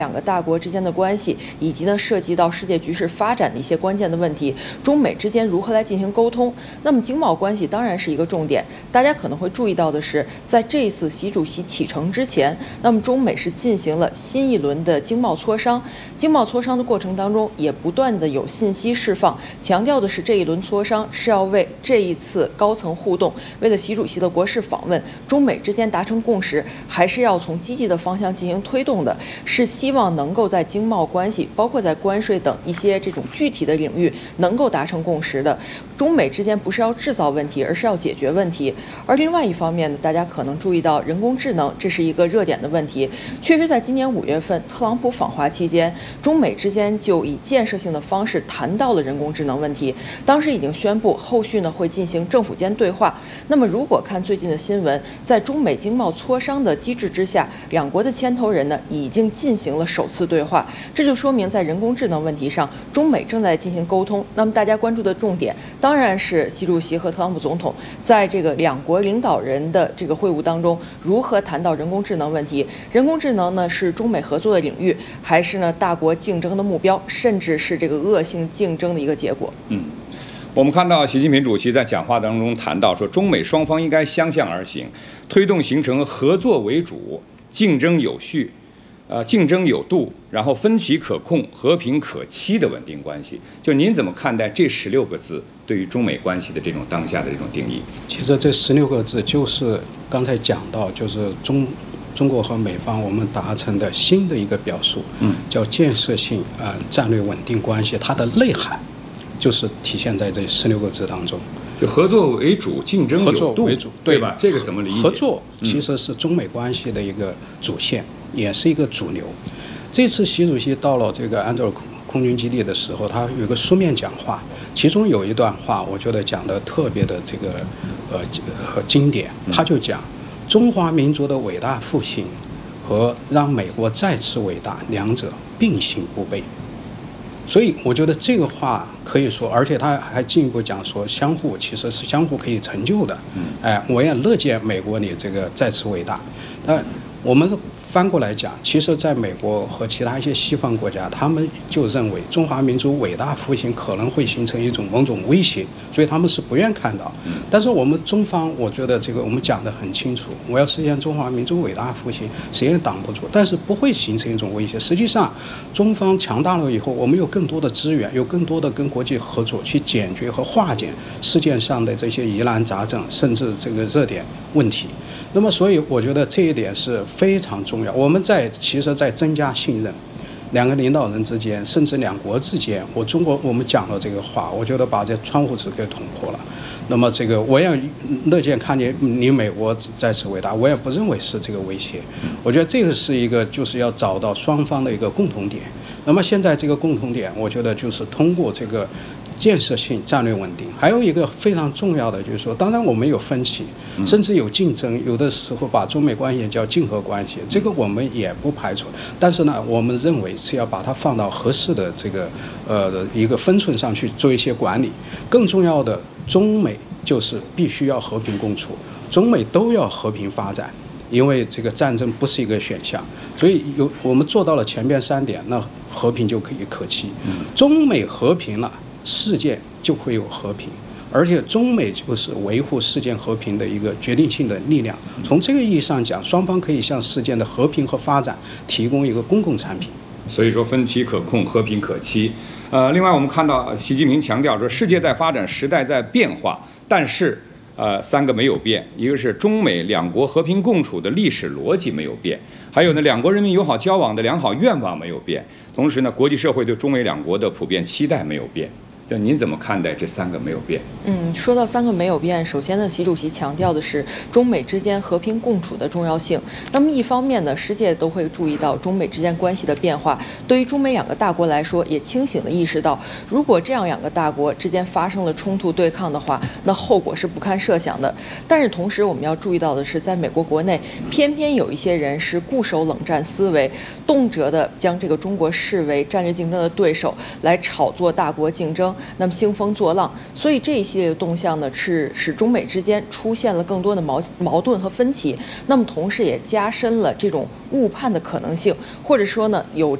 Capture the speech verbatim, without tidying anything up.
两个大国之间的关系，以及呢涉及到世界局势发展的一些关键的问题，中美之间如何来进行沟通？那么经贸关系当然是一个重点。大家可能会注意到的是，在这一次习主席启程之前，那么中美是进行了新一轮的经贸磋商。经贸磋商的过程当中，也不断的有信息释放，强调的是这一轮磋商是要为这一次高层互动，为了习主席的国事访问，中美之间达成共识，还是要从积极的方向进行推动的，是希。希望能够在经贸关系，包括在关税等一些这种具体的领域，能够达成共识的。中美之间不是要制造问题，而是要解决问题。而另外一方面呢，大家可能注意到人工智能，这是一个热点的问题。确实，在今年五月份特朗普访华期间，中美之间就以建设性的方式谈到了人工智能问题。当时已经宣布，后续呢会进行政府间对话。那么，如果看最近的新闻，在中美经贸磋商的机制之下，两国的牵头人呢已经进行了首次对话，这就说明在人工智能问题上，中美正在进行沟通。那么大家关注的重点当然是习主席和特朗普总统在这个两国领导人的这个会晤当中，如何谈到人工智能问题。人工智能呢是中美合作的领域，还是呢大国竞争的目标，甚至是这个恶性竞争的一个结果？ 嗯。我们看到习近平主席在讲话当中谈到说，中美双方应该相向而行，推动形成合作为主、竞争有序。呃，竞争有度，然后分歧可控、和平可期的稳定关系。就您怎么看待这十六个字对于中美关系的这种当下的这种定义？ 其实这十六个字就是刚才讲到，就是中中国和美方我们达成的新的一个表述，嗯，叫建设性啊、呃、战略稳定关系，它的内涵就是体现在这十六个字当中。 就合作为主，竞争有度， 合作为主， 对吧？这个怎么理解？ 合作其实是中美关系的一个主线。也是一个主流。这次习主席到了这个安德尔空军基地的时候，他有个书面讲话，其中有一段话，我觉得讲的特别的这个呃呃经典。他就讲中华民族的伟大复兴和让美国再次伟大，两者并行不悖。所以我觉得这个话可以说，而且他还进一步讲说，相互其实是相互可以成就的。哎，我也乐见美国你这个再次伟大。但我们翻过来讲，其实在美国和其他一些西方国家，他们就认为中华民族伟大复兴可能会形成一种某种威胁，所以他们是不愿看到。但是我们中方，我觉得这个我们讲得很清楚，我要实现中华民族伟大复兴，谁也挡不住，但是不会形成一种威胁。实际上，中方强大了以后，我们有更多的资源，有更多的跟国际合作去解决和化解世界上的这些疑难杂症，甚至这个热点问题。那么，所以我觉得这一点是非常重要。我们在其实，在增加信任，两个领导人之间，甚至两国之间，我中国我们讲了这个话，我觉得把这窗户纸给捅破了。那么，这个我也乐见看见你美国再次伟大，我也不认为是这个威胁。我觉得这个是一个就是要找到双方的一个共同点。那么现在这个共同点，我觉得就是通过这个。建设性战略稳定，还有一个非常重要的就是说，当然我们有分歧，甚至有竞争，有的时候把中美关系叫竞合关系，这个我们也不排除。但是呢，我们认为是要把它放到合适的这个呃一个分寸上去做一些管理。更重要的，中美就是必须要和平共处，中美都要和平发展。因为这个战争不是一个选项，所以有我们做到了前边三点，那和平就可以可期。中美和平了。世界就会有和平，而且中美就是维护世界和平的一个决定性的力量。从这个意义上讲，双方可以向世界的和平和发展提供一个公共产品。 所以说，分歧可控，和平可期。呃，另外我们看到习近平强调说，世界在发展，时代在变化，但是呃，三个没有变，一个是中美两国和平共处的历史逻辑没有变，还有呢，两国人民友好交往的良好愿望没有变，同时呢，国际社会对中美两国的普遍期待没有变。就您怎么看待这三个没有变？ 嗯，说到三个没有变，首先呢，习主席强调的是中美之间和平共处的重要性。那么一方面呢，世界都会注意到中美之间关系的变化。对于中美两个大国来说，也清醒地意识到，如果这样两个大国之间发生了冲突对抗的话，那后果是不堪设想的。但是同时，我们要注意到的是，在美国国内，偏偏有一些人是固守冷战思维，动辄的将这个中国视为战略竞争的对手，来炒作大国竞争。 那么兴风作浪。所以这一系列的动向呢，是使中美之间出现了更多的矛矛盾和分歧。那么同时也加深了这种误判的可能性，或者说呢，有